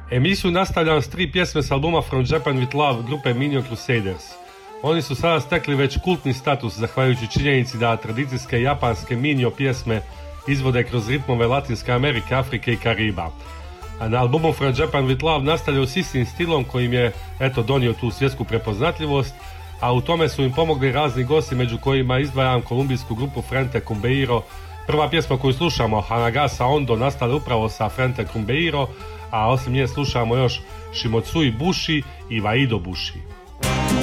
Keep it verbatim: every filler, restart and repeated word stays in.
Emisiju nastavljam s tri pjesme s albuma From Japan with Love grupe Minio Crusaders. Oni su sada stekli već kultni status zahvaljujući činjenici da tradicijske japanske minio pjesme izvode kroz ritmove Latinske Amerike, Afrike i Kariba. A na albumu From Japan with Love nastavljaju s istim stilom kojim je eto donio tu svjetsku prepoznatljivost, a u tome su im pomogli razni gosti među kojima izdvajam kolumbijsku grupu Frente Cumbeiro. Prva pjesma koju slušamo, Hanagasa Ondo, nastala upravo sa Frente Cumbeiro, a osim nje slušamo još Shimotsui Bushi i Vaido Bushi.